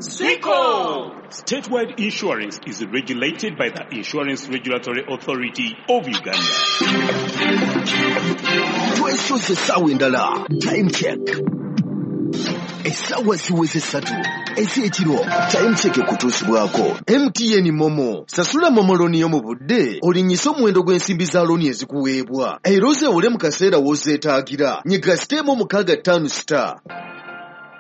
Sweco! Statewide insurance is regulated by the Insurance Regulatory Authority of Uganda. Twesoze sawa endala. Time check. Esawa siweze satu. Ekiro time check kutuusibwako. MTN Momo. Sasula Momo looni yo mu budde. Olinyisa omuwendo gw'ensimbi za looni ezikuweebwa. Eroze ole mu kaseera w'ozeetaagira. Nyiga *655*.